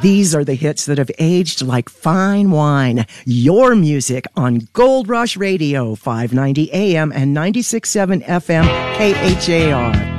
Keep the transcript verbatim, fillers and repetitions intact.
These are the hits that have aged like fine wine. Your music on Gold Rush Radio, five ninety A M and ninety-six point seven F M K H A R.